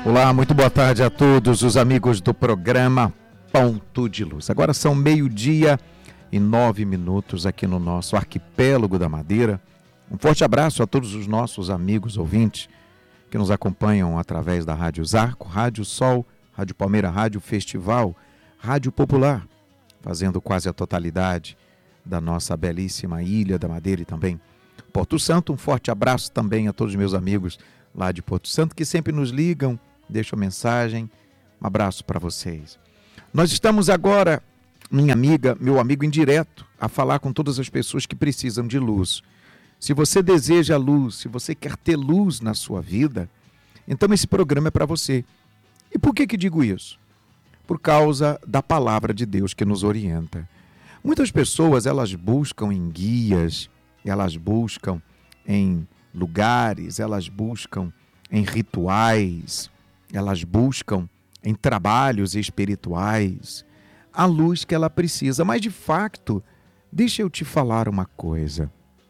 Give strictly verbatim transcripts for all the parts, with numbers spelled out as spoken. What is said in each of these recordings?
Olá, muito boa tarde a todos os amigos do programa Ponto de Luz. Agora são meio-dia e nove minutos aqui no nosso arquipélago da Madeira. Um forte abraço a todos os nossos amigos ouvintes que nos acompanham através da Rádio Zarco, Rádio Sol, Rádio Palmeira, Rádio Festival, Rádio Popular, fazendo quase a totalidade da nossa belíssima Ilha da Madeira e também Porto Santo. Um forte abraço também a todos os meus amigos lá de Porto Santo que sempre nos ligam, deixam mensagem. Um abraço para vocês. Nós estamos agora, minha amiga, meu amigo indireto, a falar com todas as pessoas que precisam de luz. Se você deseja luz, se você quer ter luz na sua vida, então esse programa é para você. E por que que digo isso? Por causa da palavra de Deus que nos orienta. Muitas pessoas, elas buscam em guias, elas buscam em lugares, elas buscam em rituais, elas buscam em trabalhos espirituais a luz que ela precisa. Mas, de fato, deixa eu te falar uma coisa.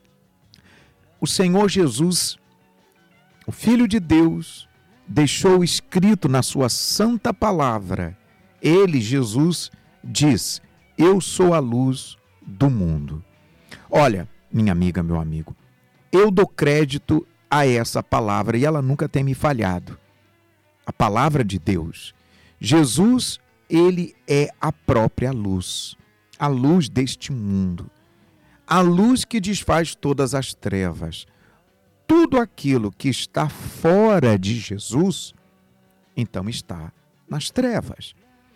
O Senhor Jesus, o Filho de Deus, deixou escrito na sua santa palavra. Ele, Jesus, diz: eu sou a luz do mundo. Olha, minha amiga, meu amigo, eu dou crédito a essa palavra e ela nunca tem me falhado. A palavra de Deus. Jesus, ele é a própria luz, a luz deste mundo. A luz que desfaz todas as trevas. Tudo aquilo que está fora de Jesus, então está nas trevas.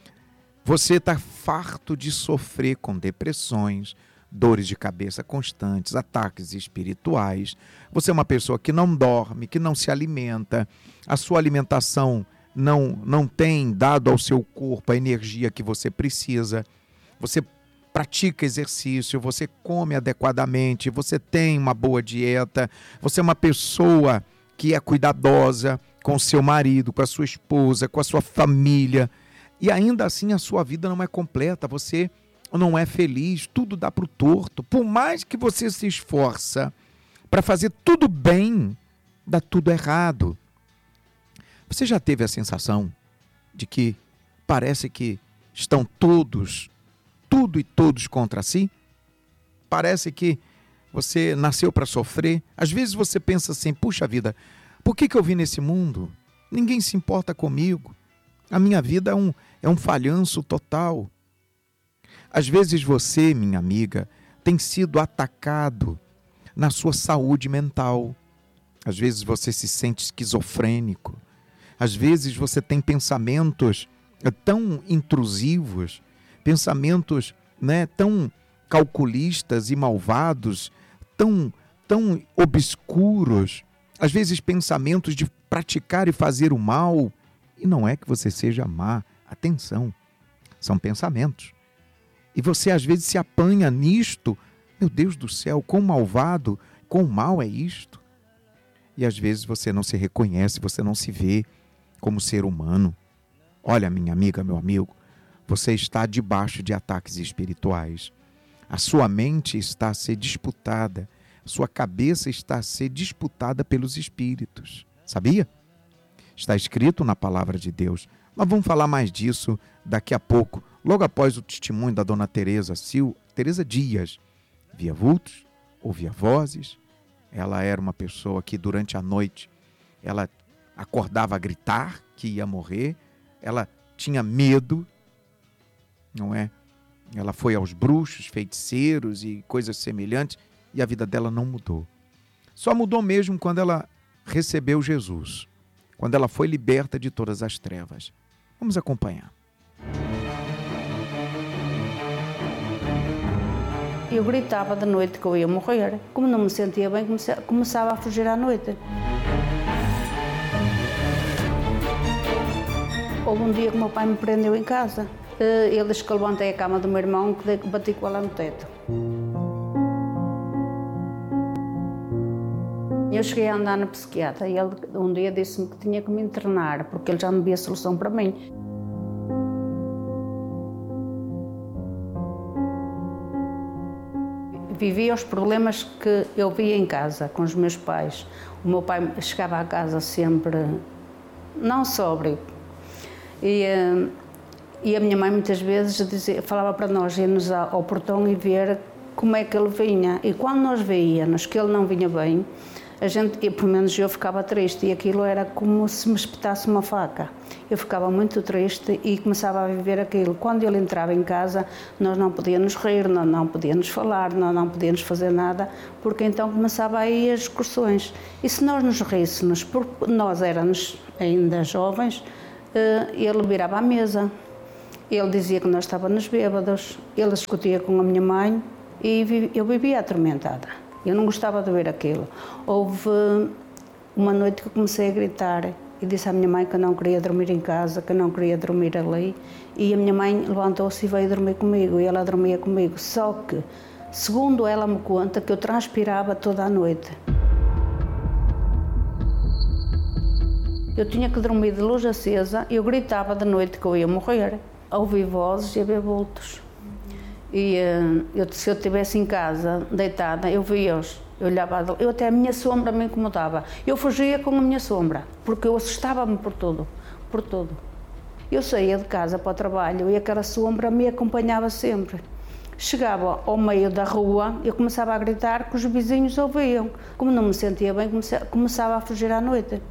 Você está farto de sofrer com depressões, dores de cabeça constantes, ataques espirituais. Você é uma pessoa que não dorme, que não se alimenta. A sua alimentação não, não tem dado ao seu corpo a energia que você precisa. Você pratica exercício, você come adequadamente, você tem uma boa dieta, você é uma pessoa que é cuidadosa com o seu marido, com a sua esposa, com a sua família, e ainda assim a sua vida não é completa, você não é feliz, tudo dá para o torto. Por mais que você se esforça para fazer tudo bem, dá tudo errado. Você já teve a sensação de que parece que estão todos tudo e todos contra si? Parece que você nasceu para sofrer. Às vezes você pensa assim: puxa vida, por que que eu vim nesse mundo? Ninguém se importa comigo. A minha vida é um, é um falhanço total. Às vezes você, minha amiga, tem sido atacado na sua saúde mental. Às vezes você se sente esquizofrênico. Às vezes você tem pensamentos tão intrusivos, pensamentos, né, tão calculistas e malvados, tão, tão obscuros, às vezes pensamentos de praticar e fazer o mal. E não é que você seja má, atenção, são pensamentos. E você às vezes se apanha nisto: meu Deus do céu, quão malvado, quão mal é isto. E às vezes você não se reconhece, você não se vê como ser humano. Olha, minha amiga, meu amigo, você está debaixo de ataques espirituais. A sua mente está a ser disputada. A sua cabeça está a ser disputada pelos espíritos. Sabia? Está escrito na palavra de Deus. Mas vamos falar mais disso daqui a pouco, logo após o testemunho da dona Teresa Sil, Teresa Dias. Via vultos, ouvia vozes. Ela era uma pessoa que durante a noite ela acordava a gritar que ia morrer. Ela tinha medo, não é? Ela foi aos bruxos, feiticeiros e coisas semelhantes e a vida dela não mudou. Só mudou mesmo quando ela recebeu Jesus, quando ela foi liberta de todas as trevas. Vamos acompanhar. Eu gritava de noite que eu ia morrer. Como não me sentia bem, começava a fugir à noite. Houve um dia que o meu pai me prendeu em casa. Ele disse que eu levantei a cama do meu irmão e que bati com ela no teto. Eu cheguei a andar na psiquiatra e ele um dia disse-me que tinha que me internar porque ele já não via solução para mim. Vivia os problemas que eu via em casa com os meus pais. O meu pai chegava à casa sempre não sóbrio. E, e a minha mãe muitas vezes dizia, falava para nós irmos ao portão e ver como é que ele vinha. E quando nós veíamos que ele não vinha bem, a gente, eu, pelo menos eu ficava triste, e aquilo era como se me espetasse uma faca. Eu ficava muito triste e começava a viver aquilo. Quando ele entrava em casa, nós não podíamos rir, nós não podíamos falar, nós não podíamos fazer nada, porque então começava aí as discussões. E se nós nos ríssemos, porque nós éramos ainda jovens, ele virava à mesa, ele dizia que nós estávamos bêbados, ele discutia com a minha mãe e eu vivia atormentada. Eu não gostava de ver aquilo. Houve uma noite que eu comecei a gritar e disse à minha mãe que eu não queria dormir em casa, que eu não queria dormir ali. E a minha mãe levantou-se e veio dormir comigo, e ela dormia comigo. Só que, segundo ela me conta, que eu transpirava toda a noite. Eu tinha que dormir de luz acesa, eu gritava de noite que eu ia morrer. Ouvi vozes e a ver vultos. E eu, se eu estivesse em casa, deitada, eu via-os, eu olhava, eu até a minha sombra me incomodava. Eu fugia com a minha sombra, porque eu assustava-me por tudo, por tudo. Eu saía de casa para o trabalho e aquela sombra me acompanhava sempre. Chegava ao meio da rua, eu começava a gritar que os vizinhos ouviam. Como não me sentia bem, começava a fugir à noite.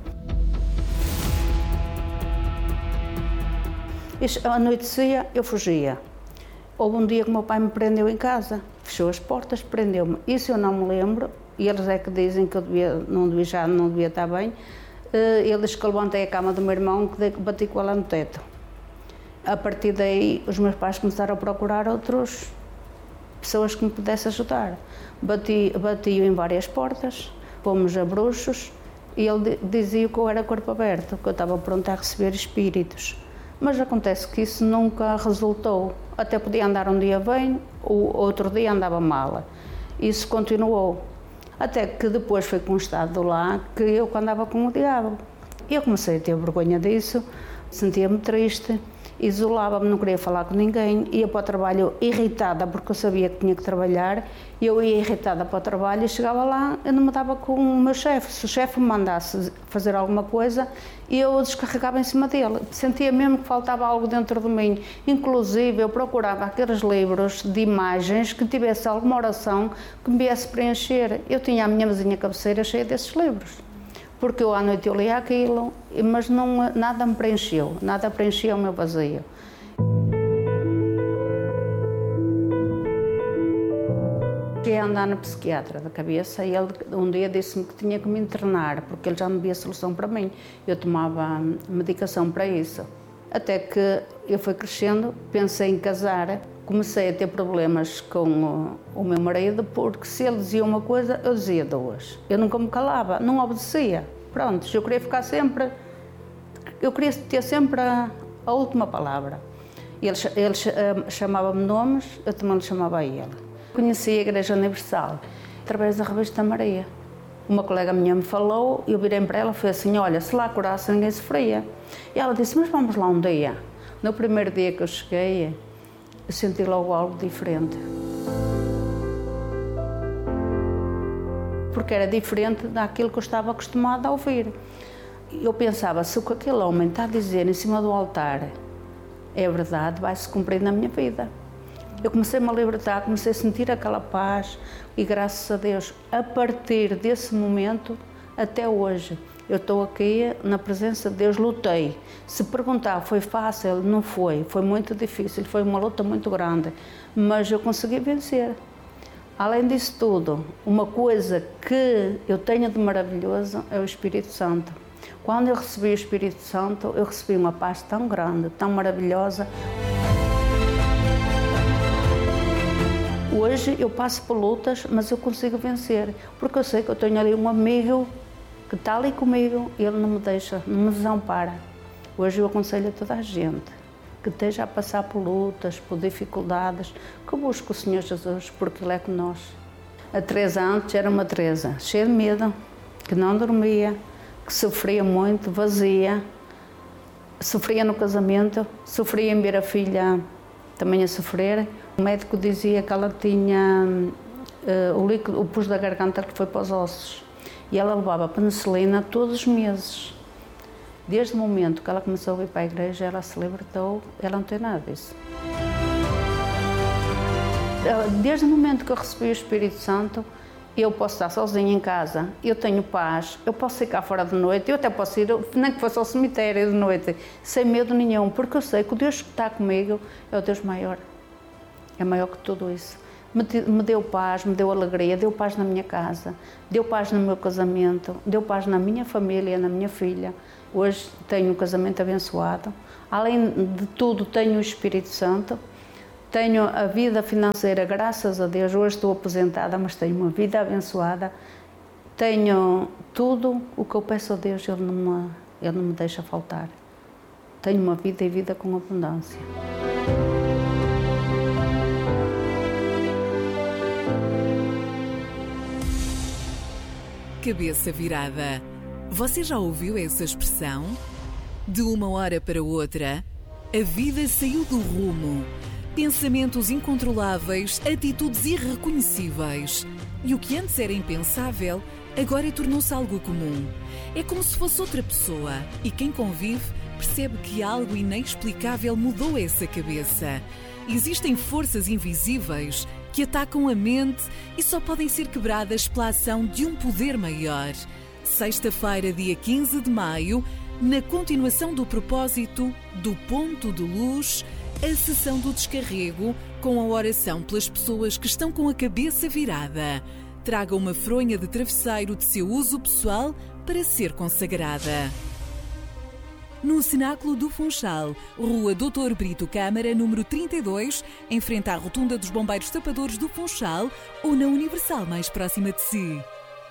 Anoitecia, eu fugia. Houve um dia que o meu pai me prendeu em casa, fechou as portas, prendeu-me. Isso eu não me lembro, e eles é que dizem que eu devia, não devia, já não devia estar bem. Eles que levantei a cama do meu irmão, que bati com ela no teto. A partir daí, os meus pais começaram a procurar outras pessoas que me pudessem ajudar. Bati, bati-o em várias portas, fomos a bruxos, e ele dizia que eu era corpo aberto, que eu estava pronta a receber espíritos. Mas acontece que isso nunca resultou. Até podia andar um dia bem, o outro dia andava mal. Isso continuou. Até que depois foi constado lá que eu andava com o diabo. Eu comecei a ter vergonha disso, sentia-me triste, isolava-me, não queria falar com ninguém, ia para o trabalho irritada porque eu sabia que tinha que trabalhar. Eu ia irritada para o trabalho e chegava lá, eu não me dava com o meu chefe. Se o chefe me mandasse fazer alguma coisa, eu descarregava em cima dele. Sentia mesmo que faltava algo dentro de mim. Inclusive, eu procurava aqueles livros de imagens que tivesse alguma oração que me viesse preencher. Eu tinha a minha mesinha cabeceira cheia desses livros. Porque eu à noite eu lia aquilo, mas não, nada me preencheu, nada preenchia o meu vazio. Cheguei a andar no psiquiatra da cabeça e ele um dia disse-me que tinha que me internar, porque ele já não via solução para mim. Eu tomava medicação para isso. Até que eu fui crescendo, pensei em casar, comecei a ter problemas com o, o meu marido, porque se ele dizia uma coisa, eu dizia duas. Eu nunca me calava, não obedecia. Pronto, eu queria ficar sempre, eu queria ter sempre a, a última palavra. Ele, ele chamava-me nomes, eu também lhe chamava a ele. Conheci a Igreja Universal através da revista Maria. Uma colega minha me falou, eu virei para ela e falei assim, olha, se lá curasse ninguém sofria. E ela disse, mas vamos lá um dia. No primeiro dia que eu cheguei, eu senti logo algo diferente. Porque era diferente daquilo que eu estava acostumada a ouvir. Eu pensava, se o que aquele homem está a dizer em cima do altar é verdade, vai-se cumprir na minha vida. Eu comecei-me a libertar, comecei a sentir aquela paz e, graças a Deus, a partir desse momento até hoje, eu estou aqui na presença de Deus, lutei. Se perguntar, foi fácil? Não foi, foi muito difícil, foi uma luta muito grande, mas eu consegui vencer. Além disso tudo, uma coisa que eu tenho de maravilhoso é o Espírito Santo. Quando eu recebi o Espírito Santo, eu recebi uma paz tão grande, tão maravilhosa. Hoje eu passo por lutas, mas eu consigo vencer, porque eu sei que eu tenho ali um amigo que está ali comigo e ele não me deixa, não me desampara. Hoje eu aconselho a toda a gente que esteja a passar por lutas, por dificuldades, que busque o Senhor Jesus, porque Ele é com nós. A Teresa antes era uma Teresa cheia de medo, que não dormia, que sofria muito, vazia, sofria no casamento, sofria em ver a filha também a sofrer. O médico dizia que ela tinha uh, o líquido, o pus da garganta que foi para os ossos. E ela levava penicilina todos os meses. Desde o momento que ela começou a vir para a igreja, ela se libertou, ela não tem nada disso. Desde o momento que eu recebi o Espírito Santo, eu posso estar sozinha em casa, eu tenho paz, eu posso ficar fora de noite, eu até posso ir, nem que fosse ao cemitério de noite, sem medo nenhum, porque eu sei que o Deus que está comigo é o Deus maior, é maior que tudo isso. Me, me deu paz, me deu alegria, deu paz na minha casa, deu paz no meu casamento, deu paz na minha família, na minha filha. Hoje tenho um casamento abençoado, além de tudo tenho o Espírito Santo. Tenho a vida financeira, graças a Deus, hoje estou aposentada, mas tenho uma vida abençoada. Tenho tudo o que eu peço a Deus, Ele não me, Ele não me deixa faltar. Tenho uma vida e vida com abundância. Cabeça virada. Você já ouviu essa expressão? De uma hora para outra, a vida saiu do rumo. Pensamentos incontroláveis, atitudes irreconhecíveis. E o que antes era impensável, agora tornou-se algo comum. É como se fosse outra pessoa. E quem convive percebe que algo inexplicável mudou essa cabeça. Existem forças invisíveis que atacam a mente e só podem ser quebradas pela ação de um poder maior. Sexta-feira, dia quinze de maio, na continuação do propósito do Ponto de Luz, a sessão do descarrego com a oração pelas pessoas que estão com a cabeça virada. Traga uma fronha de travesseiro de seu uso pessoal para ser consagrada. No Cenáculo do Funchal, Rua doutor Brito Câmara, número trinta e dois, em frente à Rotunda dos Bombeiros Tapadores do Funchal, ou na Universal mais próxima de si.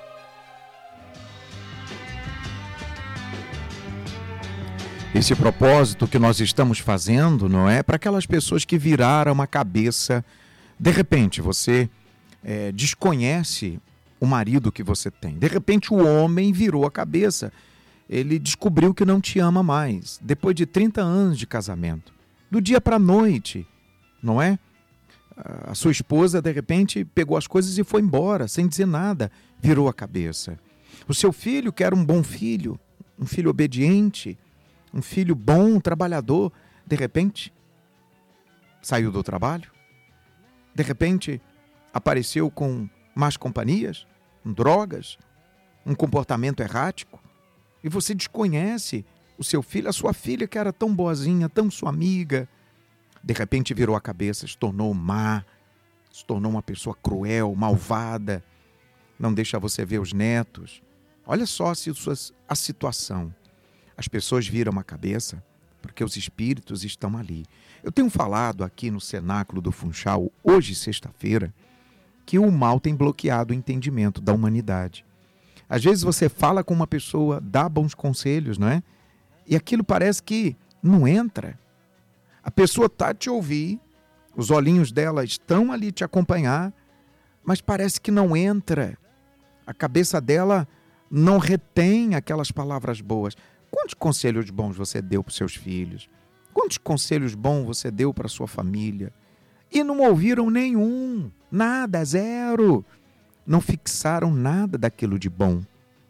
Esse propósito que nós estamos fazendo, não é para aquelas pessoas que viraram a cabeça. De repente, você é, desconhece o marido que você tem. De repente, o homem virou a cabeça. Ele descobriu que não te ama mais. Depois de trinta anos de casamento. Do dia para a noite, não é? A sua esposa, de repente, pegou as coisas e foi embora, sem dizer nada. Virou a cabeça. O seu filho, que era um bom filho, um filho obediente, um filho bom, trabalhador, de repente, saiu do trabalho. De repente, apareceu com más companhias, com drogas, um comportamento errático. E você desconhece o seu filho, a sua filha, que era tão boazinha, tão sua amiga. De repente virou a cabeça, se tornou má, se tornou uma pessoa cruel, malvada. Não deixa você ver os netos. Olha só a situação. As pessoas viram a cabeça porque os espíritos estão ali. Eu tenho falado aqui no Cenáculo do Funchal, hoje, sexta-feira, que o mal tem bloqueado o entendimento da humanidade. Às vezes você fala com uma pessoa, dá bons conselhos, não é? E aquilo parece que não entra. A pessoa está a te ouvir, os olhinhos dela estão ali te acompanhar, mas parece que não entra. A cabeça dela não retém aquelas palavras boas. Quantos conselhos bons você deu para os seus filhos? Quantos conselhos bons você deu para a sua família? E não ouviram nenhum, nada, zero. Não fixaram nada daquilo de bom.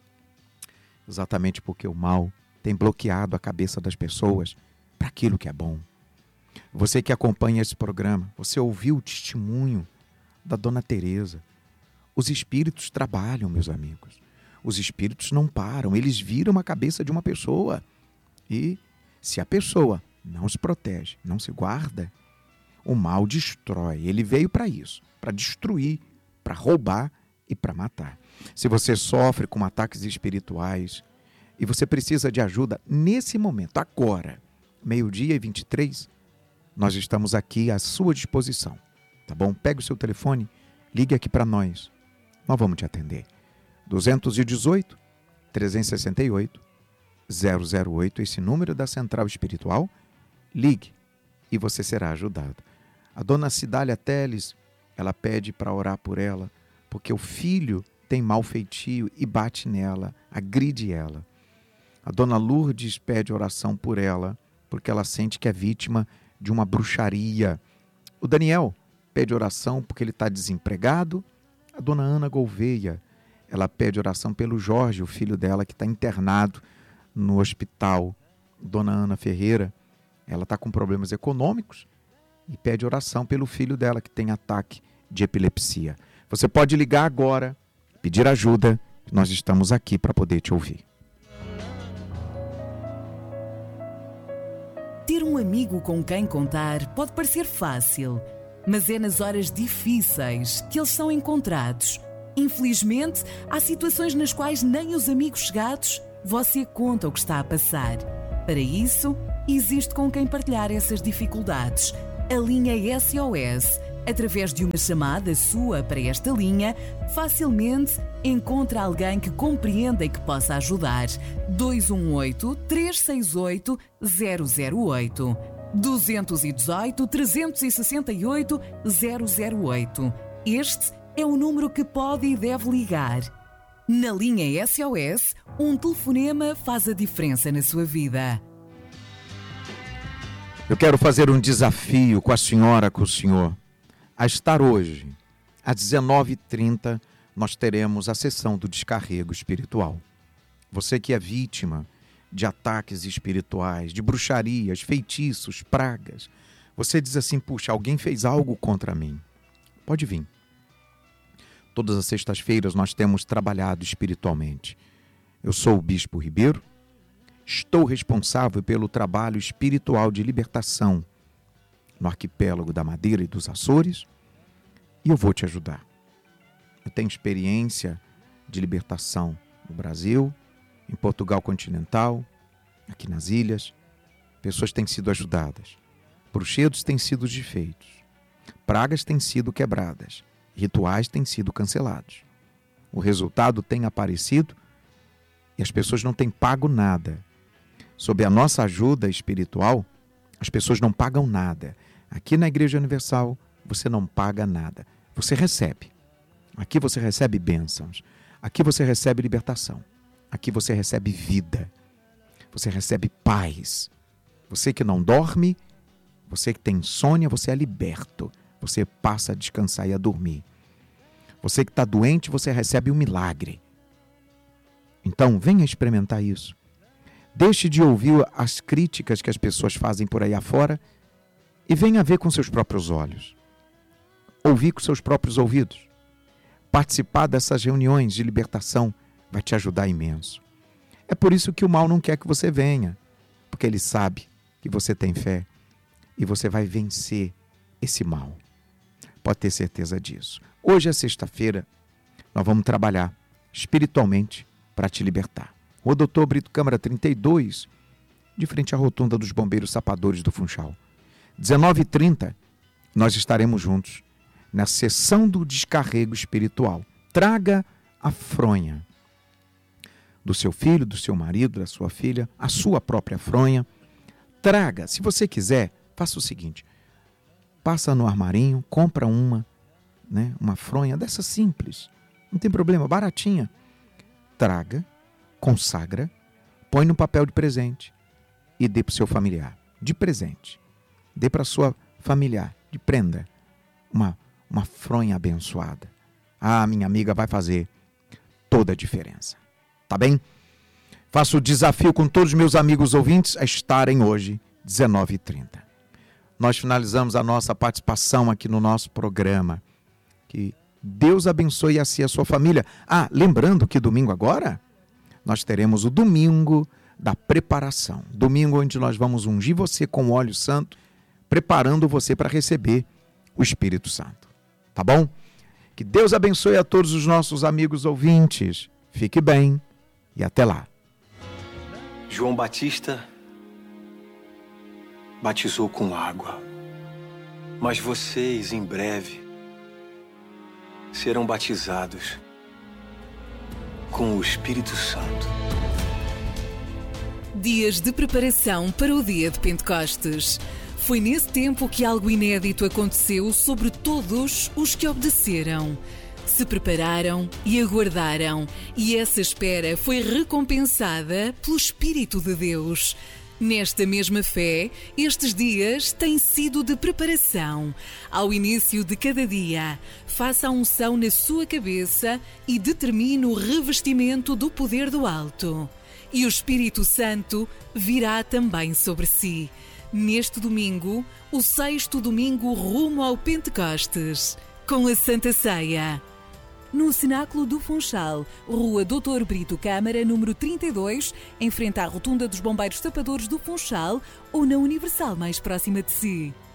Exatamente porque o mal tem bloqueado a cabeça das pessoas para aquilo que é bom. Você que acompanha esse programa, você ouviu o testemunho da Dona Teresa. Os espíritos trabalham, meus amigos. Os espíritos não param, eles viram a cabeça de uma pessoa. E se a pessoa não se protege, não se guarda, o mal destrói. Ele veio para isso, para destruir, para roubar e para matar. Se você sofre com ataques espirituais e você precisa de ajuda nesse momento, agora, meio-dia e vinte e três, nós estamos aqui à sua disposição, tá bom? Pegue o seu telefone, ligue aqui para nós, nós vamos te atender. dois um oito, três seis oito, zero zero oito, esse número da Central Espiritual, ligue e você será ajudado. A dona Cidália Teles, ela pede para orar por ela, porque o filho tem mau feitio e bate nela, agride ela. A dona Lourdes pede oração por ela, porque ela sente que é vítima de uma bruxaria. O Daniel pede oração porque ele está desempregado. A dona Ana Gouveia, ela pede oração pelo Jorge, o filho dela, que está internado no hospital. Dona Ana Ferreira, ela está com problemas econômicos e pede oração pelo filho dela que tem ataque de epilepsia. Você pode ligar agora, pedir ajuda, nós estamos aqui para poder te ouvir. Ter um amigo com quem contar pode parecer fácil, mas é nas horas difíceis que eles são encontrados. Infelizmente, há situações nas quais nem os amigos chegados você conta o que está a passar. Para isso, existe com quem partilhar essas dificuldades. A linha S O S, através de uma chamada sua para esta linha, facilmente encontra alguém que compreenda e que possa ajudar. dois um oito, três seis oito, zero zero oito. dois um oito, três seis oito, zero zero oito. Este é o número que pode e deve ligar. Na linha S O S, um telefonema faz a diferença na sua vida. Eu quero fazer um desafio com a senhora, com o senhor. A estar hoje, às dezenove e trinta, nós teremos a sessão do descarrego espiritual. Você que é vítima de ataques espirituais, de bruxarias, feitiços, pragas. Você diz assim, puxa, alguém fez algo contra mim. Pode vir. Todas as sextas-feiras nós temos trabalhado espiritualmente. Eu sou o Bispo Ribeiro, estou responsável pelo trabalho espiritual de libertação no arquipélago da Madeira e dos Açores, e eu vou te ajudar. Eu tenho experiência de libertação no Brasil, em Portugal continental, aqui nas ilhas. Pessoas têm sido ajudadas. Bruxedos têm sido desfeitos. Pragas têm sido quebradas. Rituais têm sido cancelados. O resultado tem aparecido e as pessoas não têm pago nada. Sob a nossa ajuda espiritual, as pessoas não pagam nada. Aqui na Igreja Universal, você não paga nada. Você recebe. Aqui você recebe bênçãos. Aqui você recebe libertação. Aqui você recebe vida. Você recebe paz. Você que não dorme, você que tem insônia, você é liberto. Você passa a descansar e a dormir. Você que está doente, você recebe um milagre. Então, venha experimentar isso. Deixe de ouvir as críticas que as pessoas fazem por aí afora e venha ver com seus próprios olhos. Ouvir com seus próprios ouvidos. Participar dessas reuniões de libertação vai te ajudar imenso. É por isso que o mal não quer que você venha, porque ele sabe que você tem fé e você vai vencer esse mal. Pode ter certeza disso. Hoje é sexta-feira, nós vamos trabalhar espiritualmente para te libertar. O doutor Brito Câmara trinta e dois, de frente à rotunda dos Bombeiros Sapadores do Funchal. dezenove e trinta, nós estaremos juntos na sessão do descarrego espiritual. Traga a fronha do seu filho, do seu marido, da sua filha, a sua própria fronha. Traga, se você quiser, faça o seguinte. Passa no armarinho, compra uma, né, uma fronha dessa simples. Não tem problema, baratinha. Traga, consagra, põe no papel de presente e dê para o seu familiar. De presente. Dê para a sua familiar, de prenda. Uma, uma fronha abençoada. Ah, minha amiga vai fazer toda a diferença. Tá bem? Faço o desafio com todos os meus amigos ouvintes a estarem hoje, dezenove e trinta. Nós finalizamos a nossa participação aqui no nosso programa. Que Deus abençoe assim a sua família. Ah, lembrando que domingo agora, nós teremos o domingo da preparação. Domingo onde nós vamos ungir você com o óleo santo, preparando você para receber o Espírito Santo. Tá bom? Que Deus abençoe a todos os nossos amigos ouvintes. Fique bem e até lá. João Batista batizou com água, mas vocês, em breve, serão batizados com o Espírito Santo. Dias de preparação para o dia de Pentecostes. Foi nesse tempo que algo inédito aconteceu sobre todos os que obedeceram. Se prepararam e aguardaram, e essa espera foi recompensada pelo Espírito de Deus. Nesta mesma fé, estes dias têm sido de preparação. Ao início de cada dia, faça a unção na sua cabeça e determine o revestimento do poder do alto. e o Espírito Santo virá também sobre si. Neste domingo, o sexto domingo rumo ao Pentecostes, com a Santa Ceia. No Cenáculo do Funchal, Rua doutor Brito Câmara, número trinta e dois, em frente à Rotunda dos Bombeiros Tapadores do Funchal, ou na Universal mais próxima de si.